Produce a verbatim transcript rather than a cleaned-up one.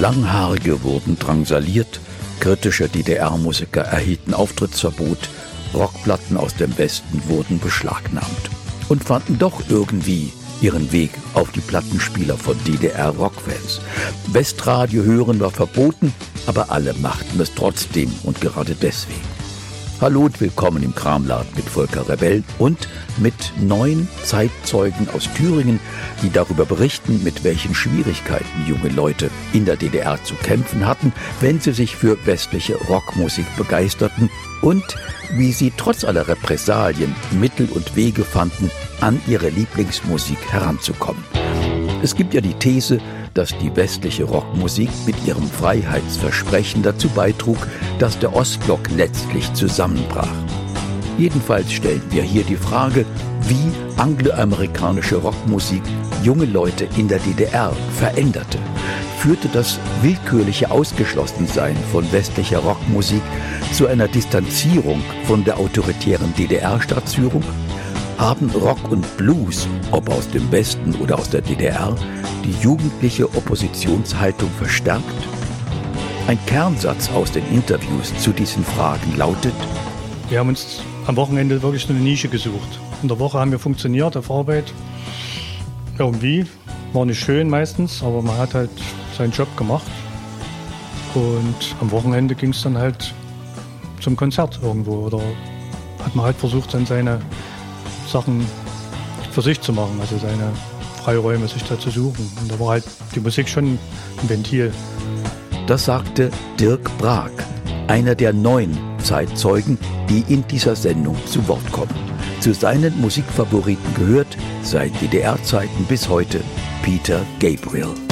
Langhaarige wurden drangsaliert, kritische D D R-Musiker erhielten Auftrittsverbot, Rockplatten aus dem Westen wurden beschlagnahmt und fanden doch irgendwie ihren Weg auf die Plattenspieler von D D R-Rockfans. Westradio hören war verboten, aber alle machten es trotzdem und gerade deswegen. Hallo und willkommen im Kramladen mit Volker Rebell und mit neun Zeitzeugen aus Thüringen, die darüber berichten, mit welchen Schwierigkeiten junge Leute in der D D R zu kämpfen hatten, wenn sie sich für westliche Rockmusik begeisterten und wie sie trotz aller Repressalien Mittel und Wege fanden, an ihre Lieblingsmusik heranzukommen. Es gibt ja die These, dass die westliche Rockmusik mit ihrem Freiheitsversprechen dazu beitrug, dass der Ostblock letztlich zusammenbrach. Jedenfalls stellen wir hier die Frage, wie angloamerikanische Rockmusik junge Leute in der D D R veränderte. Führte das willkürliche Ausgeschlossensein von westlicher Rockmusik zu einer Distanzierung von der autoritären D D R-Staatsführung? Haben Rock und Blues, ob aus dem Westen oder aus der D D R, die jugendliche Oppositionshaltung verstärkt? Ein Kernsatz aus den Interviews zu diesen Fragen lautet: Wir haben uns am Wochenende wirklich so eine Nische gesucht. In der Woche haben wir funktioniert auf Arbeit. Irgendwie, war nicht schön meistens, aber man hat halt seinen Job gemacht. Und am Wochenende ging es dann halt zum Konzert irgendwo. Oder hat man halt versucht, dann seine Sachen für sich zu machen, also seine Freiräume sich da zu suchen. Und da war halt die Musik schon ein Ventil. Das sagte Dirk Brag, einer der neun Zeitzeugen, die in dieser Sendung zu Wort kommen. Zu seinen Musikfavoriten gehört seit D D R-Zeiten bis heute Peter Gabriel.